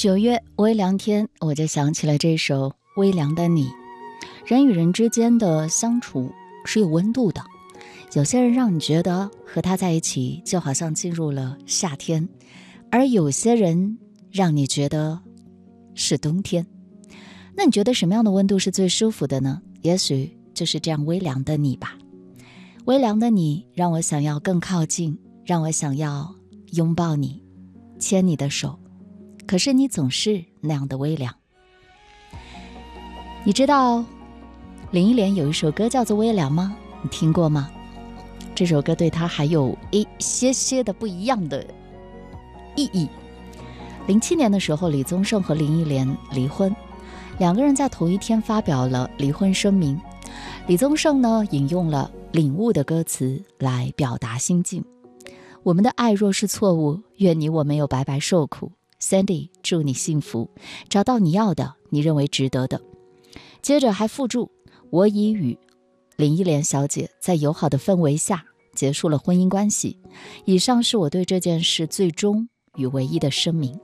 9月微凉天，我就想起了这首《微凉的你》。人与人之间的相处是有温度的，有些人让你觉得和他在一起就好像进入了夏天，而有些人让你觉得是冬天。那你觉得什么样的温度是最舒服的呢？也许就是这样微凉的你吧。微凉的你让我想要更靠近，让我想要拥抱你，牵你的手，可是你总是那样的微凉。你知道林忆莲有一首歌叫做《微凉》吗？你听过吗？这首歌对她还有一些的不一样的意义。07年的时候，李宗盛和林忆莲离婚，两个人在同一天发表了离婚声明。李宗盛呢，引用了领悟的歌词来表达心境：我们的爱若是错误，愿你我没有白白受苦。 Sandy 祝你幸福，找到你要的，你认为值得的。接着还附注：我已与林忆莲小姐在友好的氛围下结束了婚姻关系，以上是我对这件事最终与唯一的声明。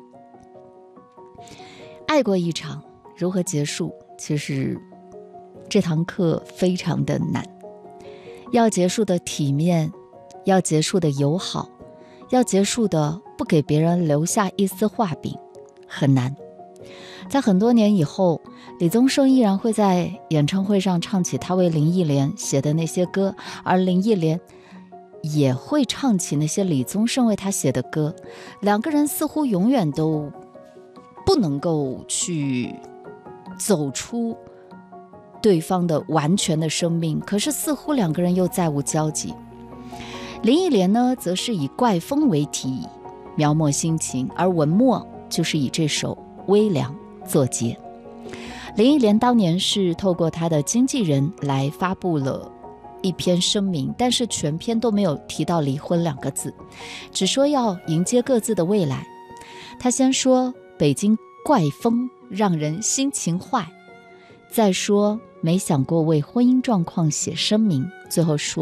爱过一场，如何结束？其实这堂课非常的难，要结束的体面，要结束的友好，要结束的不给别人留下一丝画饼，很难。在很多年以后，李宗盛依然会在演唱会上唱起他为林忆莲写的那些歌，而林忆莲也会唱起那些李宗盛为他写的歌。两个人似乎永远都不能够去走出对方的完全的生命，可是似乎两个人又再无交集。林忆莲呢，则是以怪风为题描摹心情，而文末就是以这首微凉作结。林忆莲当年是透过她的经纪人来发布了一篇声明，但是全篇都没有提到离婚2个字，只说要迎接各自的未来。她先说北京怪风让人心情坏，再说没想过为婚姻状况写声明，最后说